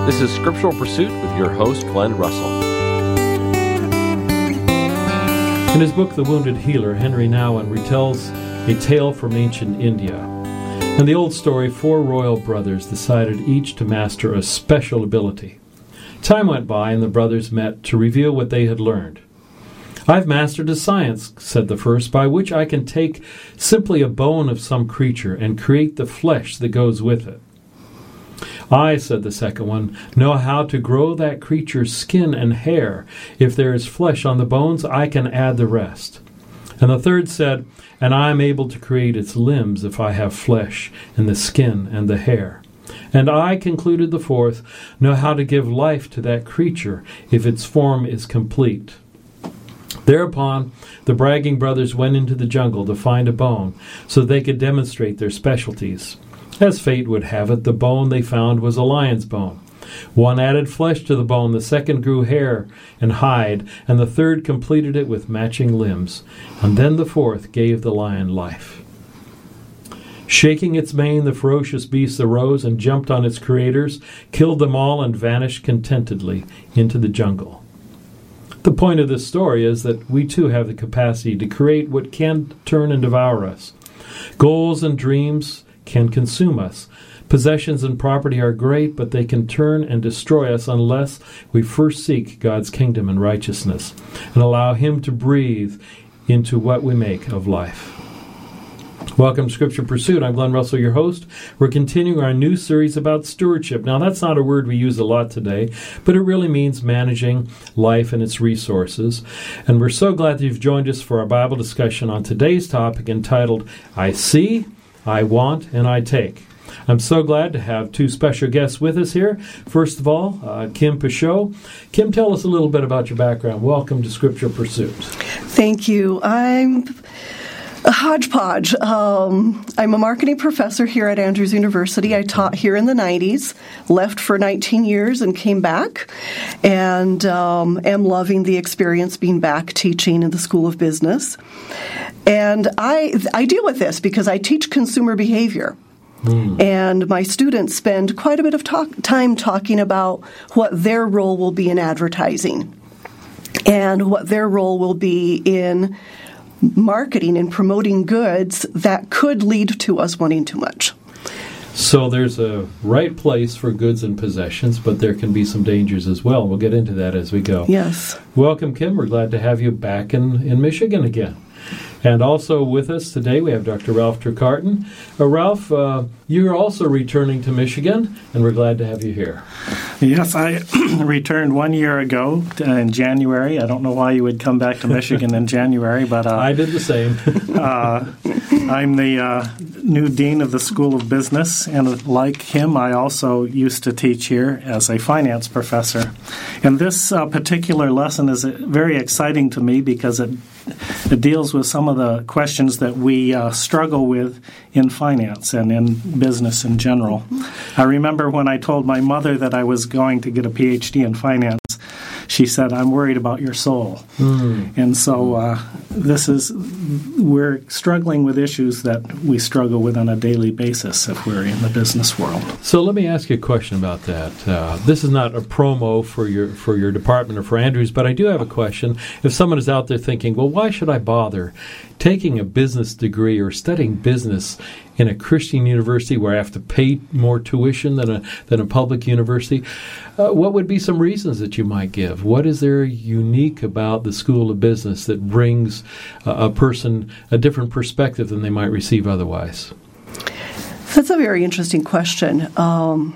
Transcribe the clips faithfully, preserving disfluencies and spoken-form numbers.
This is Scriptural Pursuit with your host, Glenn Russell. In his book, The Wounded Healer, Henry Nouwen retells a tale from ancient India. In the old story, four royal brothers decided each to master a special ability. Time went by, and the brothers met to reveal what they had learned. "I've mastered a science," said the first, "by which I can take simply a bone of some creature and create the flesh that goes with it." "I," said the second one, "know how to grow that creature's skin and hair. If there is flesh on the bones, I can add the rest." And the third said, "And I am able to create its limbs if I have flesh and the skin and the hair. And I," concluded the fourth, "know how to give life to that creature if its form is complete." Thereupon, the bragging brothers went into the jungle to find a bone so they could demonstrate their specialties. As fate would have it, the bone they found was a lion's bone. One added flesh to the bone, the second grew hair and hide, and the third completed it with matching limbs. And then the fourth gave the lion life. Shaking its mane, the ferocious beast arose and jumped on its creators, killed them all, and vanished contentedly into the jungle. The point of this story is that we too have the capacity to create what can turn and devour us. Goals and dreams can consume us. Possessions and property are great, but they can turn and destroy us unless we first seek God's kingdom and righteousness and allow Him to breathe into what we make of life. Welcome to Scripture Pursuit. I'm Glenn Russell, your host. We're continuing our new series about stewardship. Now, that's not a word we use a lot today, but it really means managing life and its resources. And we're so glad that you've joined us for our Bible discussion on today's topic entitled, I See, I Want, and I Take. I'm so glad to have two special guests with us here. First of all, uh, Kim Peugeot. Kim, tell us a little bit about your background. Welcome to Scripture Pursuit. Thank you. I'm a hodgepodge. Um, I'm a marketing professor here at Andrews University. I taught here in the nineties, left for nineteen years and came back, and um, am loving the experience being back teaching in the School of Business. And I, I deal with this because I teach consumer behavior. Mm. And my students spend quite a bit of talk, time talking about what their role will be in advertising and what their role will be in marketing and promoting goods that could lead to us wanting too much. So there's a right place for goods and possessions, but there can be some dangers as well. We'll get into that as we go. Yes. Welcome, Kim. We're glad to have you back in, in Michigan again. And also with us today, we have Doctor Ralph Trecartin. Uh, Ralph, uh, you're also returning to Michigan, and we're glad to have you here. Yes, I returned one year ago in January. I don't know why you would come back to Michigan in January, but uh, I did the same. uh, I'm the uh, new dean of the School of Business, and like him, I also used to teach here as a finance professor. And this uh, particular lesson is very exciting to me because it it deals with some of the questions that we uh, struggle with in finance and in business in general. I remember when I told my mother that I was going to get a P H D in finance, she said, "I'm worried about your soul." Mm. And so uh, this is, we're struggling with issues that we struggle with on a daily basis if we're in the business world. So let me ask you a question about that. Uh, this is not a promo for your for your department or for Andrews, but I do have a question. If someone is out there thinking, well, why should I bother taking a business degree or studying business in a Christian university where I have to pay more tuition than a than a public university? Uh, what would be some reasons that you might give? What is there unique about the School of Business that brings uh, a person a different perspective than they might receive otherwise? That's a very interesting question. Um,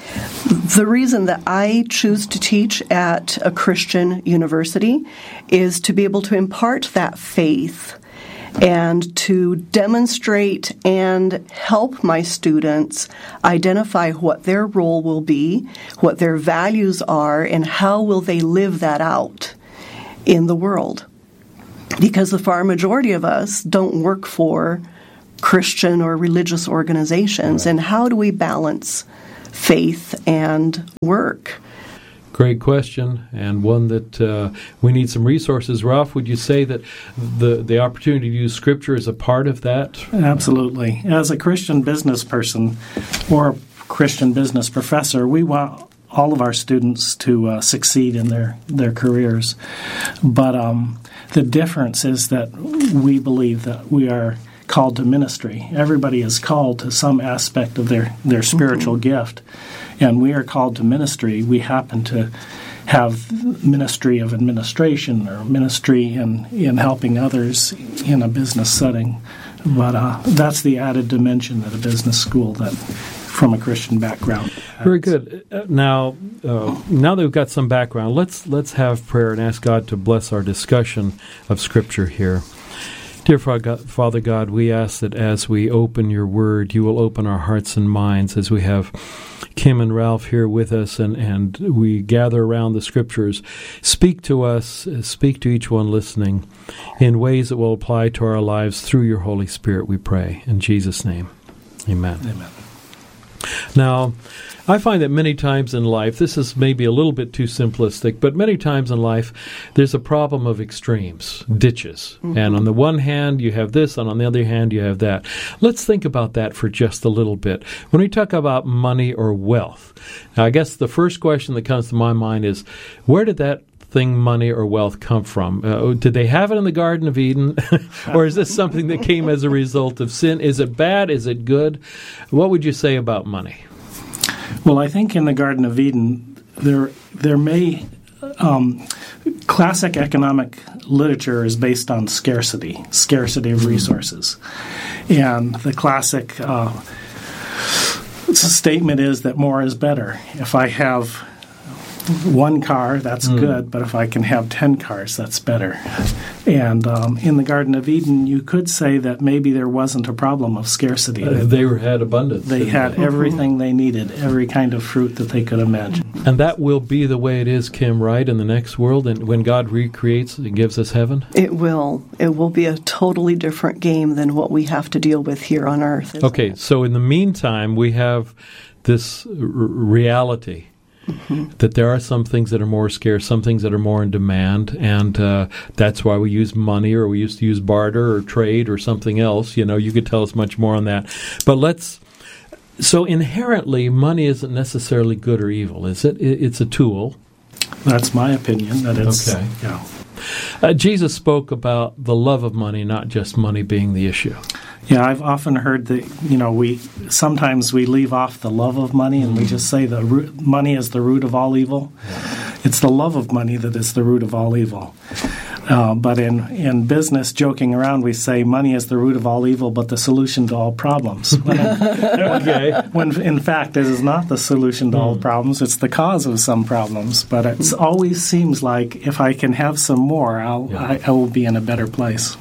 the reason that I choose to teach at a Christian university is to be able to impart that faith and to demonstrate and help my students identify what their role will be, what their values are, and how will they live that out in the world. Because the far majority of us don't work for Christian or religious organizations, right. And how do we balance faith and work? Great question, and one that uh, we need some resources. Ralph, would you say that the, the opportunity to use Scripture is a part of that? Absolutely. As a Christian business person or Christian business professor, we want all of our students to uh, succeed in their, their careers. But um, the difference is that we believe that we are called to ministry. Everybody is called to some aspect of their, their spiritual mm-hmm. gift, and we are called to ministry. We happen to have ministry of administration or ministry in, in helping others in a business setting. But uh, that's the added dimension that a business school that from a Christian background has. Very good. Uh, now, uh, now that we've got some background, let's let's have prayer and ask God to bless our discussion of Scripture here. Dear Father God, we ask that as we open your word, you will open our hearts and minds as we have Kim and Ralph here with us and, and we gather around the Scriptures. Speak to us, speak to each one listening in ways that will apply to our lives through your Holy Spirit, we pray. In Jesus' name, amen. Amen. Now, I find that many times in life, this is maybe a little bit too simplistic, but many times in life, there's a problem of extremes, ditches. Mm-hmm. And on the one hand, you have this, and on the other hand, you have that. Let's think about that for just a little bit. When we talk about money or wealth, now I guess the first question that comes to my mind is, where did that thing, money or wealth, come from? Uh, did they have it in the Garden of Eden? Or is this something that came as a result of sin? Is it bad? Is it good? What would you say about money? Well, I think in the Garden of Eden, there there may um, classic economic literature is based on scarcity, scarcity of resources, and the classic uh, statement is that more is better. If I have one car, that's mm. good, but if I can have ten cars, that's better. And um, in the Garden of Eden, you could say that maybe there wasn't a problem of scarcity. Uh, they were, had abundance. They had they? everything they needed, every kind of fruit that they could imagine. And that will be the way it is, Kim, right, in the next world? And when God recreates and gives us heaven? It will. It will be a totally different game than what we have to deal with here on earth. Okay, it? so in the meantime, we have this r- reality. Mm-hmm. That there are some things that are more scarce, some things that are more in demand, and uh, that's why we use money, or we used to use barter or trade or something else. You know, you could tell us much more on that. But let's, so inherently, money isn't necessarily good or evil, is it? It's a tool. That's my opinion. That it's, okay. Yeah. Uh, Jesus spoke about the love of money, not just money being the issue. Yeah, I've often heard that, you know, we sometimes we leave off the love of money and mm. we just say the root, money is the root of all evil. Yeah. It's the love of money that is the root of all evil. Uh, but in, in business, joking around, we say money is the root of all evil, but the solution to all problems. When, okay. when in fact, it is not the solution to mm. all problems. It's the cause of some problems. But it always seems like if I can have some more, I'll, yeah. I, I will be in a better place.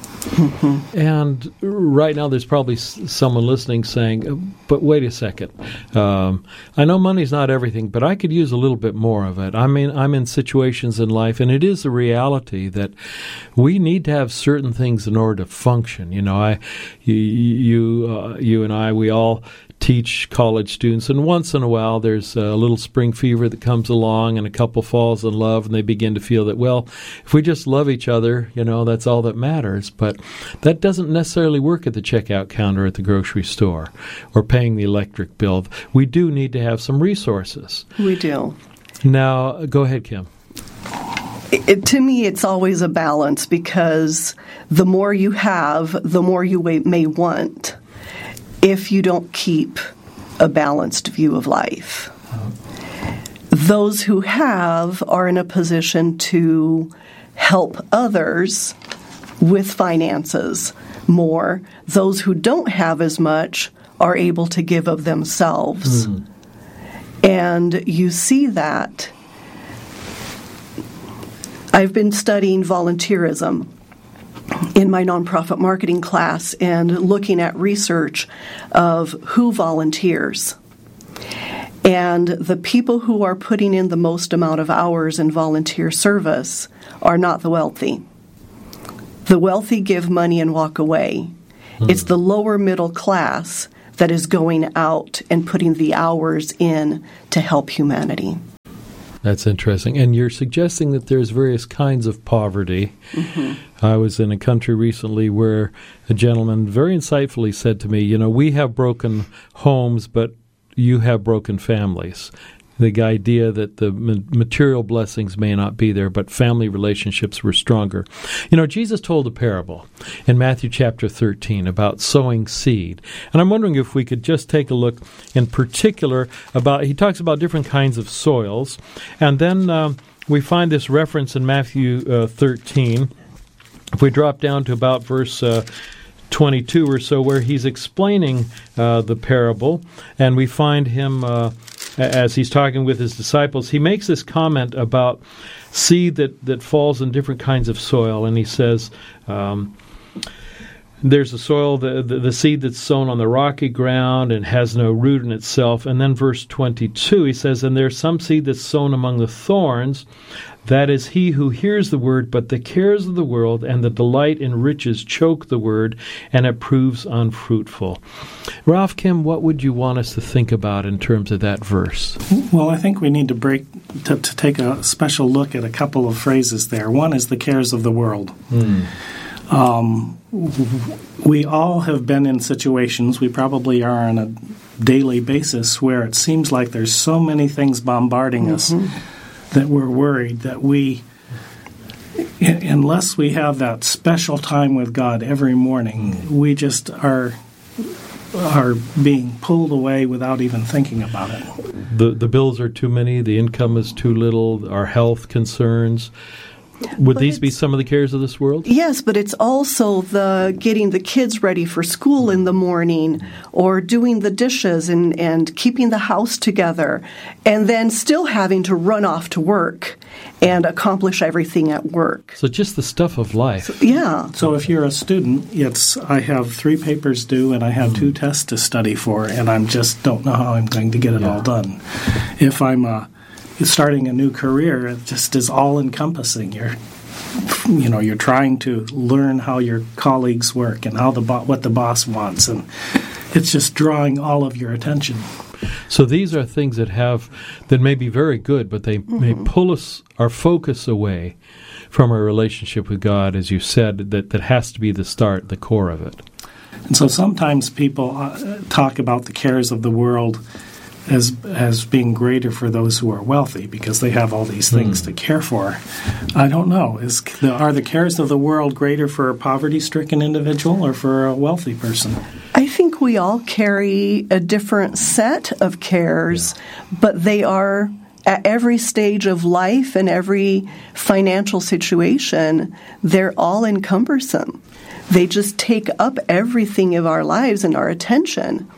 And right now there's probably s- someone listening saying, but wait a second. Um, I know money's not everything, but I could use a little bit more of it. I mean, I'm in situations in life, and it is a reality that we need to have certain things in order to function. You know, I, you, you, uh, you and I, we all teach college students, and once in a while there's a little spring fever that comes along and a couple falls in love and they begin to feel that, well, if we just love each other, you know, that's all that matters. But that doesn't necessarily work at the checkout counter at the grocery store or paying the electric bill. We do need to have some resources. We do. Now, go ahead, Kim. It, to me, it's always a balance, because the more you have, the more you may want, if you don't keep a balanced view of life. Those who have are in a position to help others with finances more. Those who don't have as much are able to give of themselves. Mm. And you see that. I've been studying volunteerism in my nonprofit marketing class and looking at research of who volunteers. And the people who are putting in the most amount of hours in volunteer service are not the wealthy. The wealthy give money and walk away. Hmm. It's the lower middle class that is going out and putting the hours in to help humanity. That's interesting. And you're suggesting that there's various kinds of poverty. Mm-hmm. I was in a country recently where a gentleman very insightfully said to me, you know, we have broken homes, but you have broken families. the idea that the material blessings may not be there, but family relationships were stronger. You know, Jesus told a parable in Matthew chapter thirteen about sowing seed. And I'm wondering if we could just take a look in particular about, he talks about different kinds of soils. And then um, we find this reference in Matthew uh, thirteen. If we drop down to about verse uh, twenty-two or so, where he's explaining uh, the parable, and we find him, uh, as he's talking with his disciples, he makes this comment about seed that, that falls in different kinds of soil, and he says, um, there's a soil, the, the, the seed that's sown on the rocky ground and has no root in itself. And then verse twenty-two, he says, and there's some seed that's sown among the thorns. That is he who hears the word, but the cares of the world and the delight in riches choke the word, and it proves unfruitful. Ralph, Kim, what would you want us to think about in terms of that verse? Well, I think we need to break to, to take a special look at a couple of phrases there. One is the cares of the world. Hmm. Um, we all have been in situations, we probably are on a daily basis, where it seems like there's so many things bombarding mm-hmm. us that we're worried that we, unless we have that special time with God every morning, mm. we just are are being pulled away without even thinking about it. The the bills are too many, the income is too little, our health concerns. Would but these be some of the cares of this world? Yes, but it's also the getting the kids ready for school in the morning, or doing the dishes and, and keeping the house together, and then still having to run off to work and accomplish everything at work. So just the stuff of life. So, yeah. So if you're a student, it's I have three papers due and I have mm. two tests to study for, and I just don't know how I'm going to get it yeah. all done. If I'm a starting a new career, it just is all-encompassing. You're, you know, you're trying to learn how your colleagues work and how the bo- what the boss wants, and it's just drawing all of your attention. So these are things that have that may be very good, but they mm-hmm. may pull us our focus away from our relationship with God, as you said. That that has to be the start, the core of it. And so sometimes people uh, talk about the cares of the world as as being greater for those who are wealthy because they have all these things mm. to care for. I don't know. Is the, are the cares of the world greater for a poverty-stricken individual or for a wealthy person? I think we all carry a different set of cares, yeah. but they are at every stage of life and every financial situation, they're all encumbersome. They just take up everything of our lives and our attention.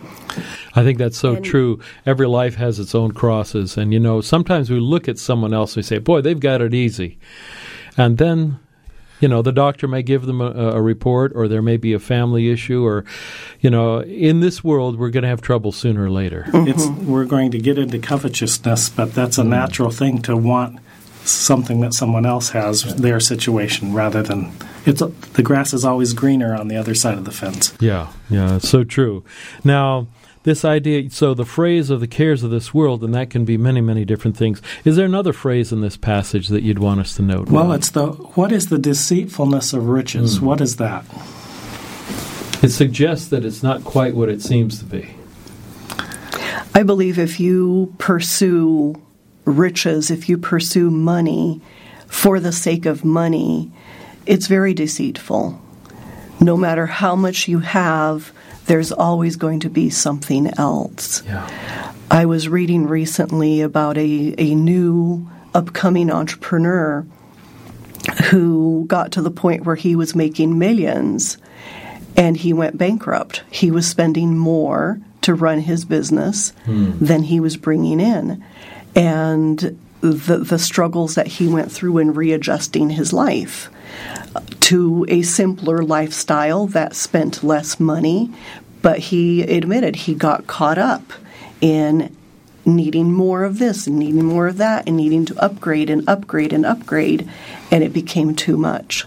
I think that's so and, true. Every life has its own crosses. And, you know, sometimes we look at someone else and we say, boy, they've got it easy. And then, you know, the doctor may give them a, a report, or there may be a family issue, or, you know, in this world we're going to have trouble sooner or later. Mm-hmm. It's, we're going to get into covetousness, but that's a natural thing to want something that someone else has, their situation, rather than it's the grass is always greener on the other side of the fence. Yeah, yeah, it's so true. Now, this idea, so the phrase of the cares of this world, and that can be many, many different things. Is there another phrase in this passage that you'd want us to note? Well, it's the, what is the deceitfulness of riches? Mm. What is that? It suggests that it's not quite what it seems to be. I believe if you pursue riches, if you pursue money for the sake of money, it's very deceitful. No matter how much you have, there's always going to be something else. Yeah. I was reading recently about a, a new upcoming entrepreneur who got to the point where he was making millions and he went bankrupt. He was spending more to run his business hmm. than he was bringing in. And the the struggles that he went through in readjusting his life to a simpler lifestyle that spent less money, but he admitted he got caught up in needing more of this and needing more of that and needing to upgrade and upgrade and upgrade, and it became too much.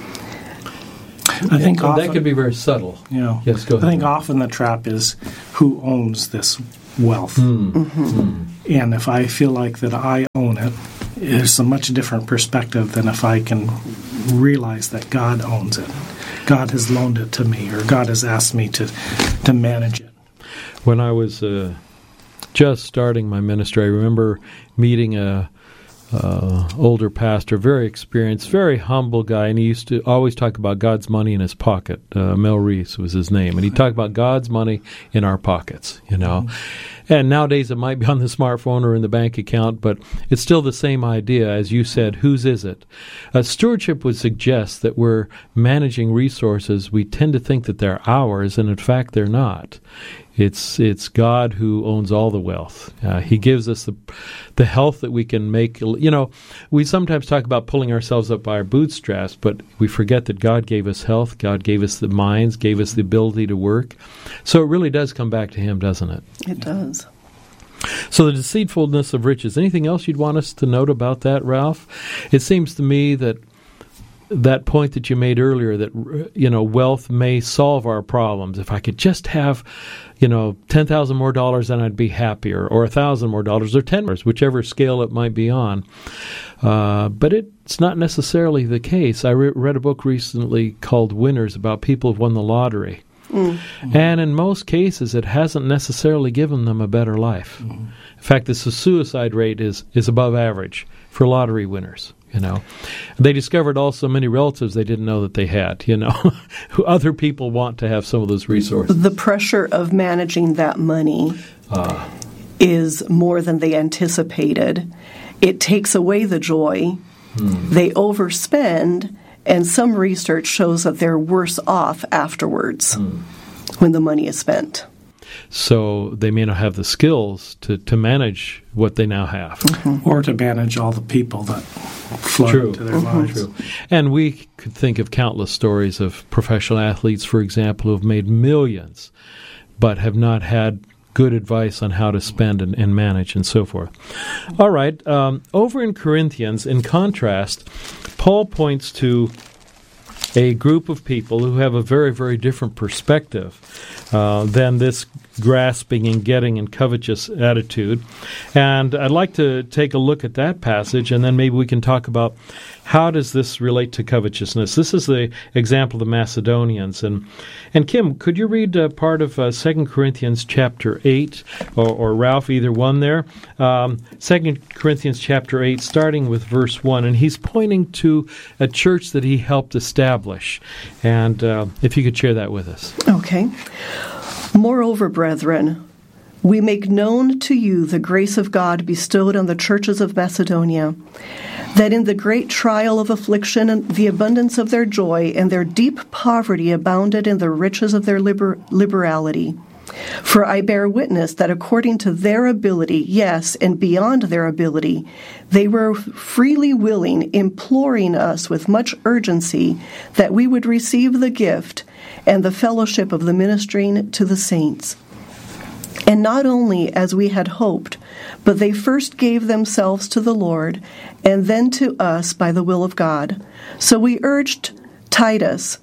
I think often, that could be very subtle. You know, yes, go ahead. I think often the trap is who owns this wealth. Mm. Mm-hmm. Mm. And if I feel like that I own it, it's a much different perspective than if I can realize that God owns it. God has loaned it to me, or God has asked me to, to manage it. When I was uh, just starting my ministry, I remember meeting a Uh, older pastor, very experienced, very humble guy, and he used to always talk about God's money in his pocket. Uh, Mel Reese was his name, and he talked about God's money in our pockets, you know. Mm-hmm. And nowadays it might be on the smartphone or in the bank account, but it's still the same idea. As you said, whose is it? Uh, stewardship would suggest that we're managing resources. We tend to think that they're ours, and in fact they're not. It's it's God who owns all the wealth. Uh, he gives us the the health that we can make. You know, we sometimes talk about pulling ourselves up by our bootstraps, but we forget that God gave us health. God gave us the minds, gave us the ability to work. So it really does come back to Him, doesn't it? It does. So the deceitfulness of riches. Anything else you'd want us to note about that, Ralph? It seems to me that that point that you made earlier, that, you know, wealth may solve our problems. If I could just have, you know, ten thousand more dollars, then I'd be happier, or a thousand more dollars, or ten, whichever scale it might be on. Uh, but it's not necessarily the case. I re- read a book recently called Winners about people who've won the lottery. Mm-hmm. And in most cases, it hasn't necessarily given them a better life. Mm-hmm. In fact, the suicide rate is, is above average for lottery winners. You know, they discovered also many relatives they didn't know that they had, you know, who other people want to have some of those resources. The pressure of managing that money uh. is more than they anticipated. It takes away the joy. Hmm. They overspend, and some research shows that they're worse off afterwards hmm. when the money is spent. So they may not have the skills to, to manage what they now have. Mm-hmm. Or to manage all the people that flood True. into their mm-hmm. lives. True. And we could think of countless stories of professional athletes, for example, who have made millions but have not had good advice on how to spend and, and manage and so forth. All right. Um, over in Corinthians, in contrast, Paul points to a group of people who have a very, very different perspective uh, than this grasping and getting and covetous attitude. And I'd like to take a look at that passage, and then maybe we can talk about how does this relate to covetousness. This is the example of the Macedonians. And and Kim, could you read uh, part of uh, Second Corinthians chapter eight, or, or Ralph, either one there? Um, Second Corinthians chapter eight, starting with verse one. And he's pointing to a church that he helped establish. And uh, if you could share that with us. Okay. Moreover, brethren, we make known to you the grace of God bestowed on the churches of Macedonia, that in the great trial of affliction and the abundance of their joy and their deep poverty abounded in the riches of their liber- liberality. For I bear witness that according to their ability, yes, and beyond their ability, they were freely willing, imploring us with much urgency that we would receive the gift and the fellowship of the ministering to the saints. And not only as we had hoped, but they first gave themselves to the Lord, and then to us by the will of God. So we urged Titus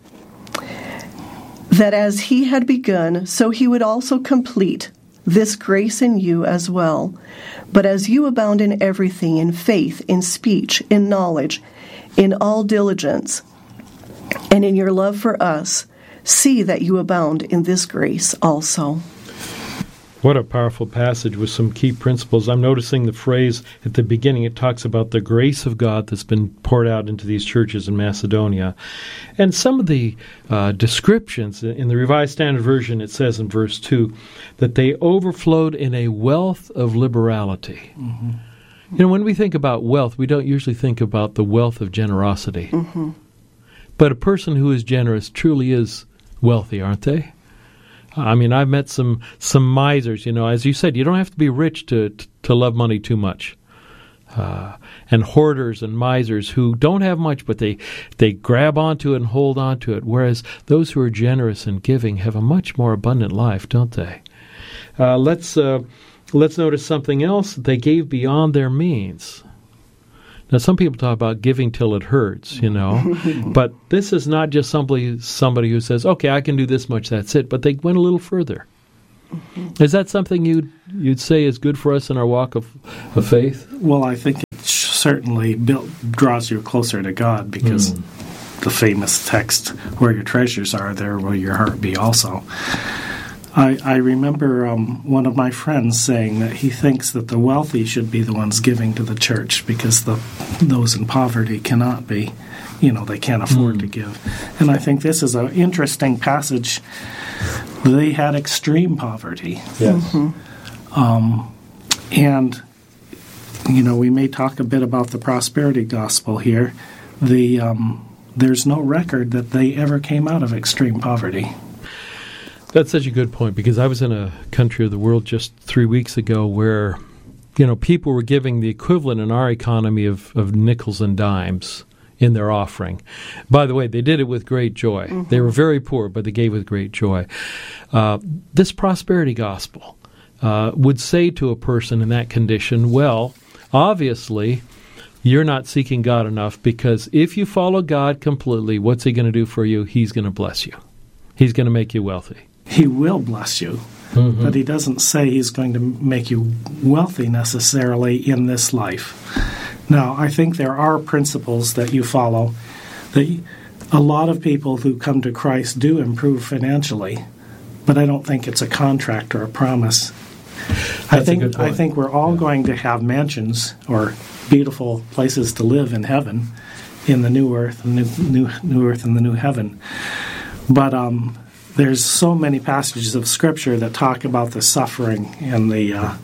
that as he had begun, so he would also complete this grace in you as well. But as you abound in everything, in faith, in speech, in knowledge, in all diligence, and in your love for us, see that you abound in this grace also. What a powerful passage with some key principles. I'm noticing the phrase at the beginning. It talks about the grace of God that's been poured out into these churches in Macedonia. And some of the uh, descriptions, in the Revised Standard Version, it says in verse two, that they overflowed in a wealth of liberality. Mm-hmm. You know, when we think about wealth, we don't usually think about the wealth of generosity. Mm-hmm. But a person who is generous truly is wealthy, aren't they? I mean, I've met some some misers, you know. As you said, you don't have to be rich to to, to love money too much. Uh, and hoarders and misers who don't have much, but they, they grab onto it and hold onto it, whereas those who are generous and giving have a much more abundant life, don't they? Uh, let's, uh, let's notice something else. They gave beyond their means. Now, some people talk about giving till it hurts, you know, but this is not just somebody somebody who says, okay, I can do this much, that's it, but they went a little further. Mm-hmm. Is that something you'd, you'd say is good for us in our walk of, of faith? Well, I think it certainly built, draws you closer to God, because mm. the famous text, where your treasures are, there will your heart be also. I, I remember um, one of my friends saying that he thinks that the wealthy should be the ones giving to the church because the those in poverty cannot be. You know, they can't afford mm. to give. And I think this is an interesting passage. They had extreme poverty. Yes. Mm-hmm. Um, and, you know, we may talk a bit about the prosperity gospel here. The um, there's no record that they ever came out of extreme poverty. That's such a good point, because I was in a country of the world just three weeks ago where, you know, people were giving the equivalent in our economy of, of nickels and dimes in their offering. By the way, they did it with great joy. Mm-hmm. They were very poor, but they gave with great joy. Uh, this prosperity gospel uh, would say to a person in that condition, well, obviously, you're not seeking God enough, because if you follow God completely, what's He going to do for you? He's going to bless you. He's going to make you wealthy. He will bless you, mm-hmm. but He doesn't say He's going to make you wealthy necessarily in this life. Now, I think there are principles that you follow. That a lot of people who come to Christ do improve financially, but I don't think it's a contract or a promise. That's I think a good point. I think we're all yeah. going to have mansions or beautiful places to live in heaven, in the new earth, and new new, new earth and the new heaven. But um, there's so many passages of Scripture that talk about the suffering and the uh,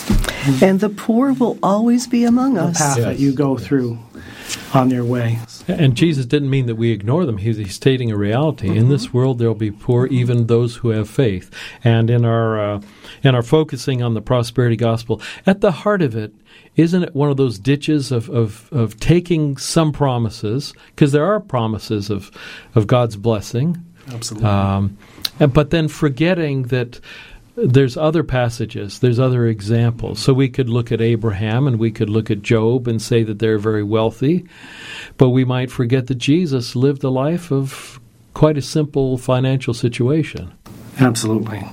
and the poor will always be among the us. path yes. that you go through on your way. And Jesus didn't mean that we ignore them. He's, he's stating a reality. Mm-hmm. In this world, there will be poor, even those who have faith. And in our uh, in our focusing on the prosperity gospel, at the heart of it, isn't it one of those ditches of, of, of taking some promises, because there are promises of, of God's blessing. Absolutely. Um, and, but then forgetting that there's other passages, there's other examples. So we could look at Abraham and we could look at Job and say that they're very wealthy, but we might forget that Jesus lived a life of quite a simple financial situation. Absolutely.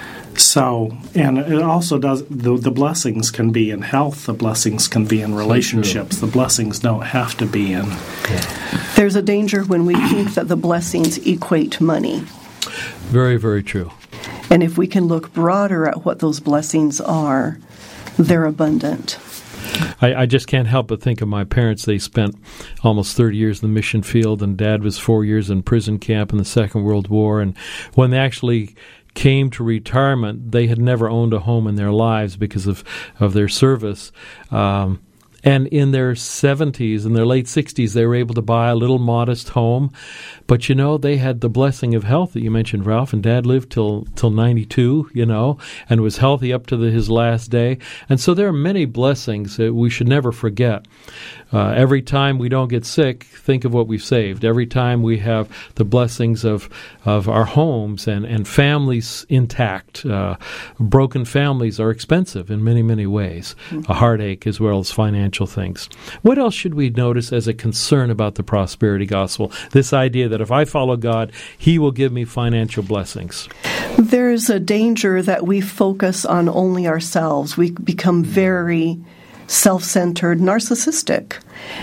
So, and it also does, the, the blessings can be in health, the blessings can be in relationships, the blessings don't have to be in. Yeah. There's a danger when we think that the blessings equate money. Very, very true. And if we can look broader at what those blessings are, they're abundant. I, I just can't help but think of my parents. They spent almost thirty years in the mission field, and Dad was four years in prison camp in the Second World War. And when they actually came to retirement, they had never owned a home in their lives because of, of their service. Um, and in their seventies, in their late sixties, they were able to buy a little modest home. But, you know, they had the blessing of health that you mentioned, Ralph, and Dad lived till till ninety-two, you know, and was healthy up to the, his last day. And so there are many blessings that we should never forget. Uh, every time we don't get sick, think of what we've saved. Every time we have the blessings of, of our homes and, and families intact. Uh, broken families are expensive in many, many ways. Mm-hmm. A heartache as well as financial things. What else should we notice as a concern about the prosperity gospel? This idea that if I follow God, He will give me financial blessings. There's a danger that we focus on only ourselves. We become very self-centered, narcissistic.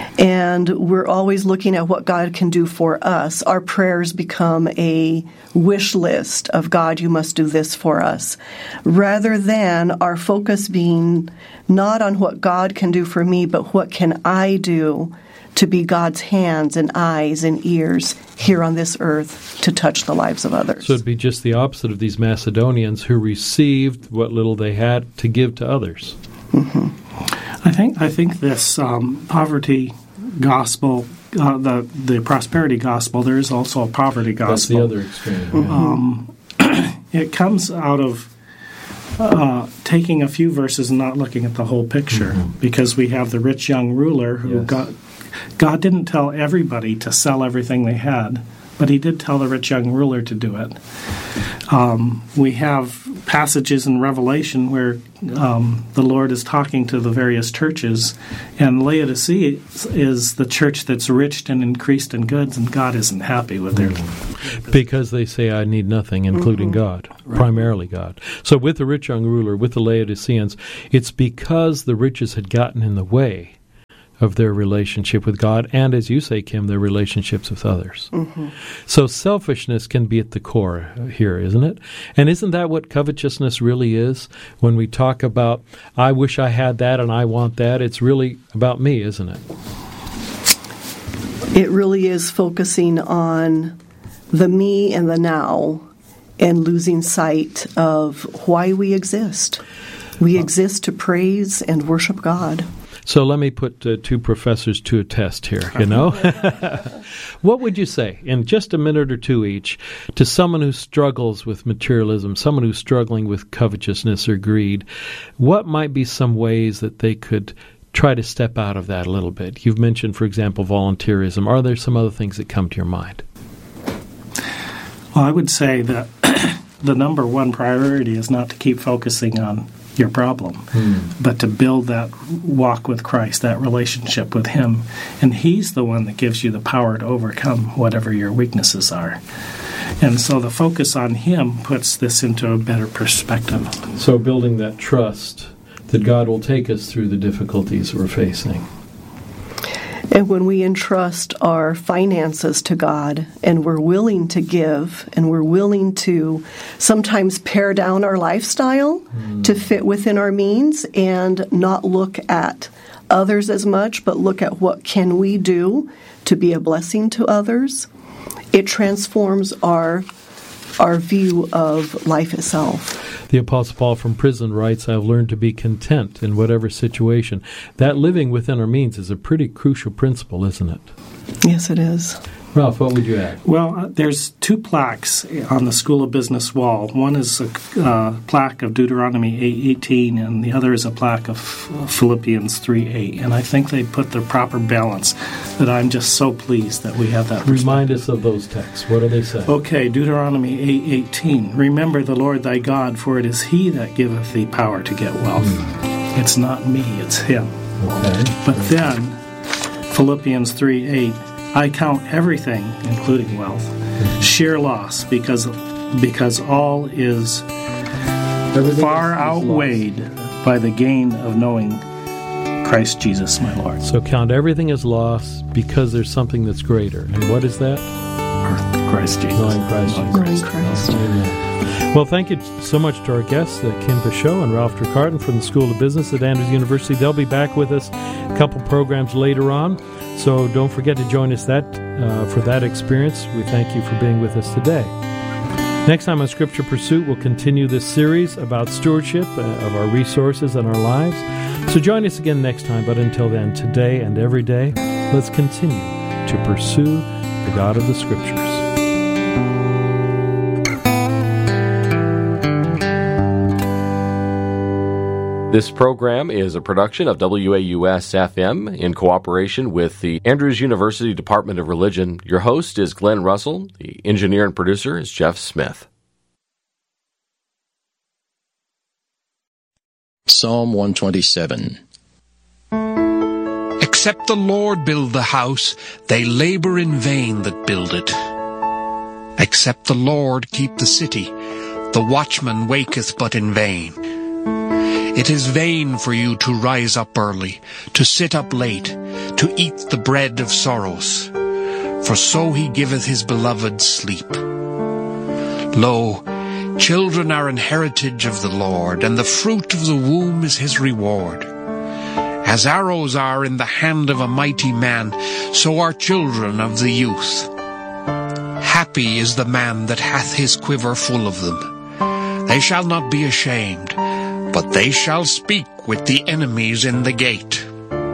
And we're always looking at what God can do for us. Our prayers become a wish list of, God, you must do this for us, rather than our focus being not on what God can do for me, but what can I do to be God's hands and eyes and ears here on this earth to touch the lives of others. So it'd be just the opposite of these Macedonians who received what little they had to give to others. Mm-hmm. I think I think this um, poverty gospel, uh, the the prosperity gospel, there is also a poverty gospel. That's the other extreme. Mm-hmm. Um, it comes out of uh, taking a few verses and not looking at the whole picture, mm-hmm. because we have the rich young ruler who yes. got. God didn't tell everybody to sell everything they had, but He did tell the rich young ruler to do it. Um, we have passages in Revelation where um, the Lord is talking to the various churches, and Laodicea is the church that's rich and increased in goods, and God isn't happy with their mm-hmm. because they say, I need nothing, including mm-hmm. God, right. primarily God. So with the rich young ruler, with the Laodiceans, it's because the riches had gotten in the way of their relationship with God and, as you say, Kim, their relationships with others. Mm-hmm. So selfishness can be at the core here, isn't it? And isn't that what covetousness really is? When we talk about, I wish I had that and I want that, it's really about me, isn't it? It really is focusing on the me and the now and losing sight of why we exist. We exist to praise and worship God. So let me put uh, two professors to a test here, you know? What would you say, in just a minute or two each, to someone who struggles with materialism, someone who's struggling with covetousness or greed, what might be some ways that they could try to step out of that a little bit? You've mentioned, for example, volunteerism. Are there some other things that come to your mind? Well, I would say that the number one priority is not to keep focusing on your problem, hmm. but to build that walk with Christ, that relationship with Him. And He's the one that gives you the power to overcome whatever your weaknesses are. And so the focus on Him puts this into a better perspective. So building that trust that God will take us through the difficulties we're facing. And when we entrust our finances to God and we're willing to give and we're willing to sometimes pare down our lifestyle mm. to fit within our means and not look at others as much, but look at what can we do to be a blessing to others, it transforms our our view of life itself. The Apostle Paul from prison writes, I've learned to be content in whatever situation. That living within our means is a pretty crucial principle, isn't it? Yes, it is. Ralph, what would you add? Well, uh, there's two plaques on the School of Business wall. One is a uh, plaque of Deuteronomy eight eighteen, and the other is a plaque of Philippians three eight. And I think they put the proper balance that I'm just so pleased that we have that. Remind us of those texts. What do they say? Okay, Deuteronomy eight eighteen. Remember the Lord thy God, for it is He that giveth thee power to get wealth. Mm. It's not me, it's Him. Okay. But then, Philippians three eight, I count everything, including wealth, sheer loss, because because all is everything far is, is outweighed lost by the gain of knowing Christ Jesus, my Lord. So count everything as loss because there's something that's greater. And what is that? Christ Jesus. Knowing Christ Jesus. Knowing Christ. Amen. Well, thank you so much to our guests, uh, Kim Pashot and Ralph Trecartin from the School of Business at Andrews University. They'll be back with us a couple programs later on. So don't forget to join us that uh, for that experience. We thank you for being with us today. Next time on Scripture Pursuit, we'll continue this series about stewardship uh, of our resources and our lives. So join us again next time. But until then, today and every day, let's continue to pursue the God of the Scriptures. This program is a production of W A U S F M in cooperation with the Andrews University Department of Religion. Your host is Glenn Russell. The engineer and producer is Jeff Smith. Psalm one twenty-seven. Except the Lord build the house, they labor in vain that build it. Except the Lord keep the city, the watchman waketh but in vain. It is vain for you to rise up early, to sit up late, to eat the bread of sorrows. For so he giveth his beloved sleep. Lo, children are an heritage of the Lord, and the fruit of the womb is his reward. As arrows are in the hand of a mighty man, so are children of the youth. Happy is the man that hath his quiver full of them. They shall not be ashamed, but they shall speak with the enemies in the gate.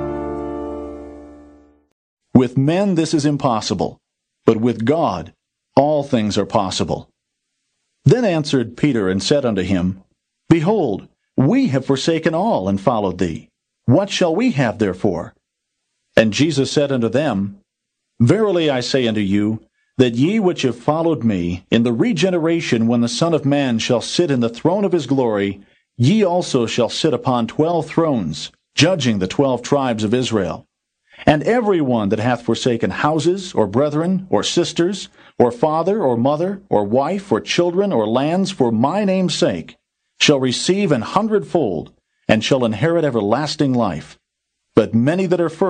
With men this is impossible, but with God all things are possible. Then answered Peter and said unto him, Behold, we have forsaken all and followed thee. What shall we have therefore? And Jesus said unto them, Verily I say unto you, that ye which have followed me, in the regeneration when the Son of Man shall sit in the throne of his glory, ye also shall sit upon twelve thrones, judging the twelve tribes of Israel. And every one that hath forsaken houses, or brethren, or sisters, or father, or mother, or wife, or children, or lands, for my name's sake, shall receive an hundredfold, and shall inherit everlasting life. But many that are first